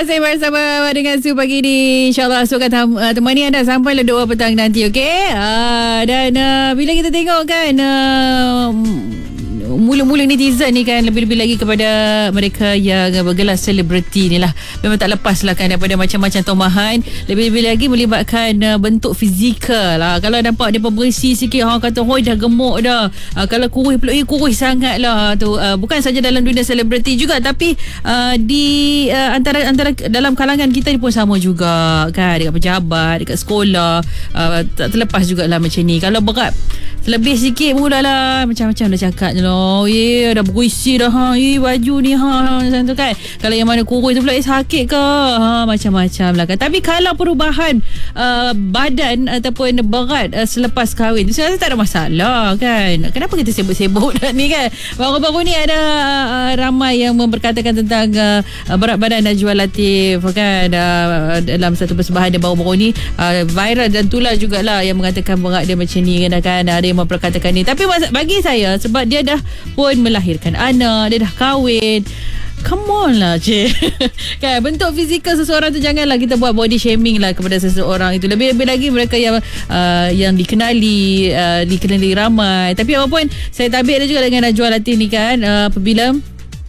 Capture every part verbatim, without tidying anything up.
masih bersama dengan Su pagi ni. InsyaAllah Su akan uh, temani anda sampai le dua petang nanti, okey? Uh, dan uh, bila kita tengok kan uh, mula-mula netizen ni kan, lebih-lebih lagi kepada mereka yang bergelar selebriti ni lah, memang tak lepas lah kan daripada macam-macam tomahan, lebih-lebih lagi melibatkan uh, bentuk fizikal lah. Kalau nampak dia berisi sikit, orang kata hoi dah gemuk dah, uh, kalau kurus pula, eh kurus sangat lah tu. Uh, bukan saja dalam dunia selebriti juga, tapi uh, di uh, antara antara dalam kalangan kita ni pun sama juga kan, dekat pejabat, dekat sekolah, uh, tak terlepas jugalah macam ni. Kalau berat lebih sikit mulalah macam-macam dah cakap je lah, oh yeah, dah berisi dah, ha, eh baju ni, ha, macam tu kan. Kalau yang mana kurus tu pula, eh sakit ke, ha, macam-macam lah kan. Tapi kalau perubahan uh, badan ataupun berat uh, selepas kahwin tu, saya rasa tak ada masalah kan. Kenapa kita sibuk-sibuk dah ni kan. Baru-baru ni ada uh, ramai yang memperkatakan tentang uh, berat badan Najwa Latif kan, uh, dalam satu persembahan dia baru-baru ni, uh, viral dan tular jugalah yang mengatakan berat dia macam ni kan, kan. Ada yang memperkatakan ni. Tapi bagi saya, sebab dia dah pun melahirkan anak, dia dah kahwin, come on lah cik. Kan, bentuk fizikal seseorang tu janganlah kita buat body shaming lah kepada seseorang itu. Lebih-lebih lagi mereka yang uh, yang dikenali, uh, dikenali ramai. Tapi apapun, saya tabik dia juga dengan Najwa Latif ni kan, uh, apabila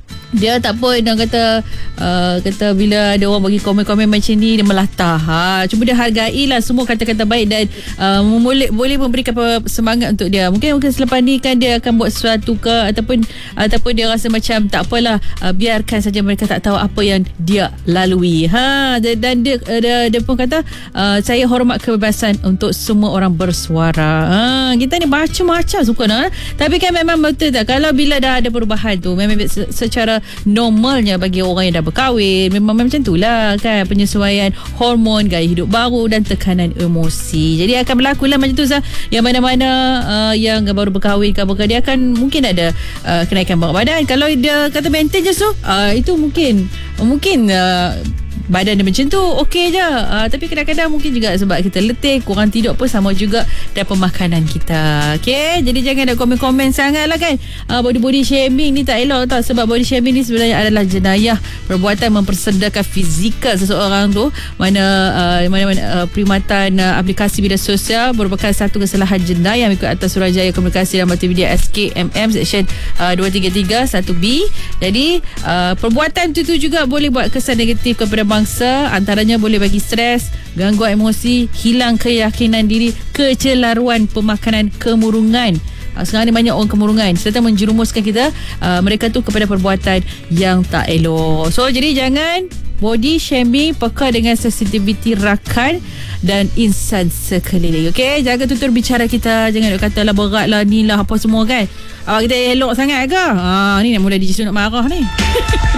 dia tak pun dia kata uh, kata bila ada orang bagi komen-komen macam ni, dia melatah. Ha, cuma dia hargailah semua kata-kata baik dan uh, boleh boleh memberikan semangat untuk dia. Mungkin mungkin selepas ni kan dia akan buat sesuatu ke, ataupun ataupun dia rasa macam tak apalah, uh, biarkan saja mereka tak tahu apa yang dia lalui. Ha, dan dia dia, dia pun kata uh, saya hormat kebebasan untuk semua orang bersuara. Ha, kita ni macam-macam suka nah. Tapi kan memang betul tak, kalau bila dah ada perubahan tu, memang secara normalnya bagi orang yang dah berkahwin, memang macam itulah kan, penyesuaian hormon, gaya hidup baru dan tekanan emosi. Jadi akan berlaku lah macam tu sah. Yang mana-mana uh, yang baru berkahwin ke apa, dia akan mungkin ada uh, kenaikan berat badan. Kalau dia kata maintain je so, uh, itu mungkin mungkin uh, badan dia macam tu okey je, uh, tapi kadang-kadang mungkin juga sebab kita letih, kurang tidur pun sama juga, dan pemakanan kita. Okay, jadi jangan ada komen-komen sangat lah kan. uh, Body-body shaming ni tak elok tau, sebab body shaming ni sebenarnya adalah jenayah, perbuatan mempersedahkan fizikal seseorang tu. Mana uh, mana-mana uh, perkhidmatan uh, aplikasi media sosial merupakan satu kesalahan jenayah mengikut Akta Suruhanjaya Komunikasi dan Multimedia S K M M Seksyen uh, dua tiga tiga satu B. Jadi uh, perbuatan tu, tu juga boleh buat kesan negatif kepada bangsa, antaranya boleh bagi stres, gangguan emosi, hilang keyakinan diri, kecelaruan pemakanan, kemurungan. Sekarang ni banyak orang kemurungan, serta menjerumuskan kita uh, mereka tu kepada perbuatan yang tak elok. So jadi jangan body shaming, peka dengan sensitiviti rakan dan insan sekeliling. Okey, jaga tutur bicara kita, jangan nak kata lah berat lah ni lah apa semua kan. Awak kita elok sangat ke? Ha, ni nak mula D J Su nak marah ni.